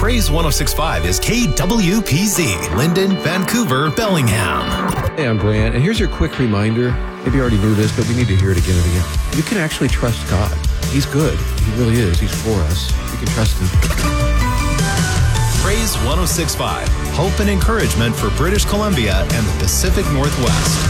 Praise 106.5 is KWPZ, Linden, Vancouver, Bellingham. Hey, I'm Brant, and here's your quick reminder. Maybe you already knew this, but we need to hear it again and again. You can actually trust God. He's good. He really is. He's for us. You can trust him. Praise 106.5, hope and encouragement for British Columbia and the Pacific Northwest.